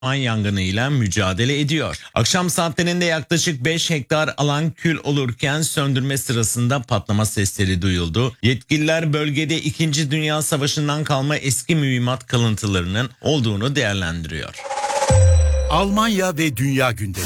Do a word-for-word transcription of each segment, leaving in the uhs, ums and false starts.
orman yangınıyla mücadele ediyor. Akşam saatlerinde yaklaşık beş hektar alan kül olurken söndürme sırasında patlama sesleri duyuldu. Yetkililer bölgede İkinci Dünya Savaşı'ndan kalma eski mühimmat kalıntılarının olduğunu değerlendiriyor. Almanya ve dünya gündemi.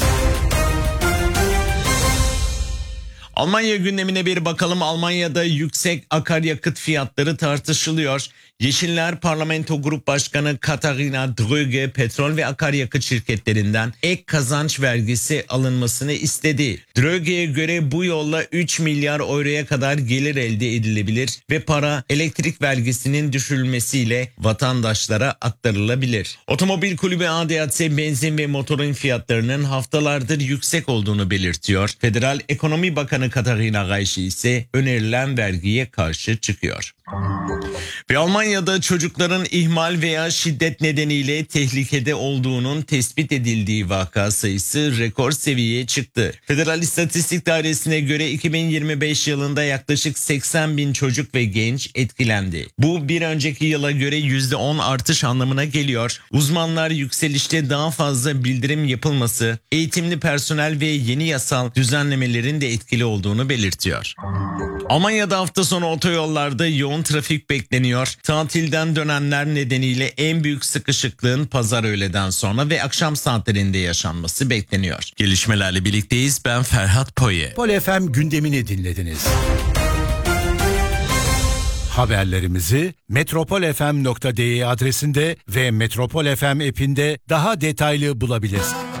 Almanya gündemine bir bakalım. Almanya'da yüksek akaryakıt fiyatları tartışılıyor. Yeşiller Parlamento Grup Başkanı Katharina Dröge petrol ve akaryakıt şirketlerinden ek kazanç vergisi alınmasını istedi. Dröge'ye göre bu yolla üç milyar euroya kadar gelir elde edilebilir ve para elektrik vergisinin düşürülmesiyle vatandaşlara aktarılabilir. Otomobil Kulübü A D A C benzin ve motorun fiyatlarının haftalardır yüksek olduğunu belirtiyor. Federal Ekonomi Bakanı Katharina Reiche ise önerilen vergiye karşı çıkıyor. Ve Almanya'da çocukların ihmal veya şiddet nedeniyle tehlikede olduğunun tespit edildiği vaka sayısı rekor seviyeye çıktı. Federal İstatistik Dairesi'ne göre iki bin yirmi beş yılında yaklaşık seksen bin çocuk ve genç etkilendi. Bu bir önceki yıla göre yüzde on artış anlamına geliyor. Uzmanlar yükselişte daha fazla bildirim yapılması, eğitimli personel ve yeni yasal düzenlemelerin de etkili olduğunu belirtiyor. Almanya'da hafta sonu otoyollarda yoğun trafik bekleniyor. Tatilden dönenler nedeniyle en büyük sıkışıklığın pazar öğleden sonra ve akşam saatlerinde yaşanması bekleniyor. Gelişmelerle birlikteyiz. Ben Ferhat Poye. Pol F M gündemini dinlediniz. Haberlerimizi metropol f m nokta d e adresinde ve Metropol F M app'inde daha detaylı bulabilirsiniz.